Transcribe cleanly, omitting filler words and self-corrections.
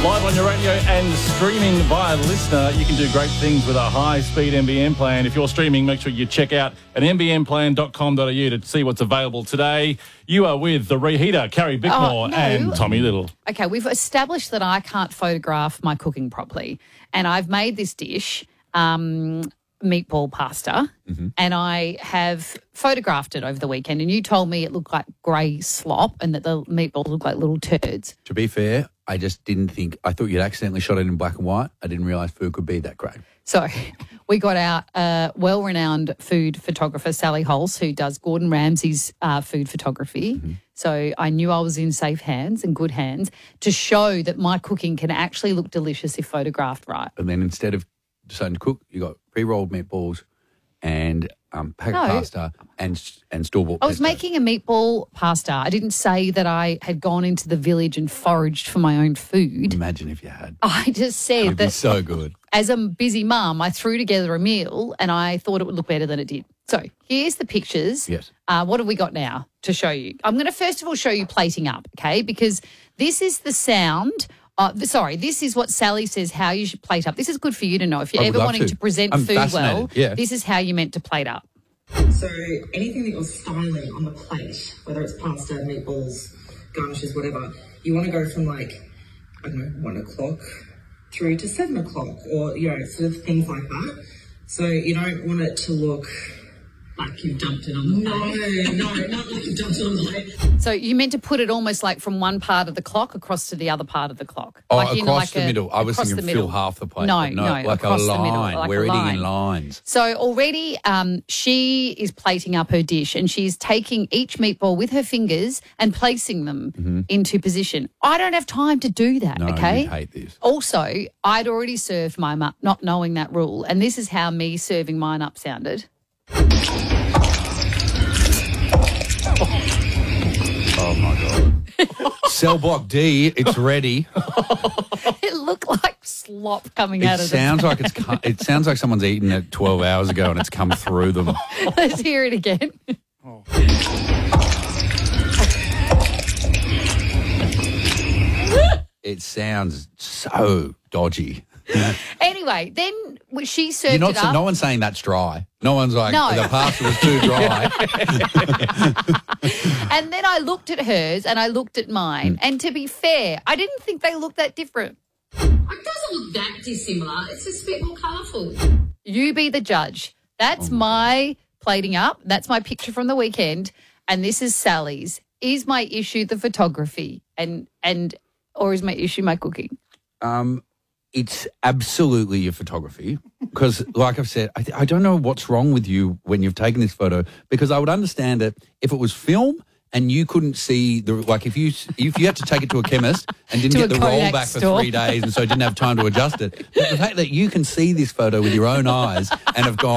Live on your radio and streaming via Listener, you can do great things with a high-speed NBN plan. If you're streaming, make sure you check out an nbnplan.com.au to see what's available today. You are with the reheater, Carrie Bickmore and Tommy Little. Okay, we've established that I can't photograph my cooking properly, and I've made this dish, meatball pasta, and I have photographed it over the weekend, and you told me it looked like grey slop and that the meatballs look like little turds. To be fair, I just didn't think, I thought you'd accidentally shot it in black and white. I didn't realise food could be that great. So we got our well-renowned food photographer, Sally Holz, who does Gordon Ramsay's food photography. So I knew I was in safe hands and good hands to show that my cooking can actually look delicious if photographed right. And then instead of deciding to cook, you got pre-rolled meatballs and packet pasta and store-bought I was making a meatball pasta. I didn't say that I had gone into the village and foraged for my own food. Imagine if you had. I just said It'd be so good. As a busy mum, I threw together a meal and I thought it would look better than it did. So here's the pictures. Yes. What have we got now to show you? I'm going to first of all show you plating up, okay, because this is the sound. This is what Sally says how you should plate up. This is good for you to know. If you're ever wanting to present food well, this is how you're meant to plate up. So anything that you're styling on the plate, whether it's pasta, meatballs, garnishes, whatever, you want to go from 1 o'clock through to 7 o'clock or, sort of things like that. So you don't want it to look like you've dumped it on the plate. No, not like you've dumped it on the plate. So you meant to put it almost like from one part of the clock across to the other part of the clock. Oh, like, across the middle. I was thinking fill half the plate. No, like across a line. The middle, like We're a line. eating in lines. So already she is plating up her dish and she's taking each meatball with her fingers and placing them into position. I don't have time to do that, okay? You'd hate this. Also, I'd already served mine up, not knowing that rule, and this is how me serving mine up sounded. Oh, my God. Cell block D, it's ready. It looked like slop coming out of It sounds like someone's eaten it 12 hours ago and it's come through them. Let's hear it again. It sounds so dodgy. Anyway, then she served it up. No one's saying that's dry. No one's like, the pasta was too dry. And then I looked at hers and I looked at mine. And to be fair, I didn't think they looked that different. It doesn't look that dissimilar. It's just a bit more colourful. You be the judge. That's my plating up. That's my picture from the weekend. And this is Sally's. Is my issue the photography or is my issue my cooking? It's absolutely your photography because, like I've said, I don't know what's wrong with you when you've taken this photo because I would understand it if it was film and you couldn't see if you had to take it to a chemist and didn't get the roll back for 3 days and so didn't have time to adjust it. But the fact that you can see this photo with your own eyes and have gone,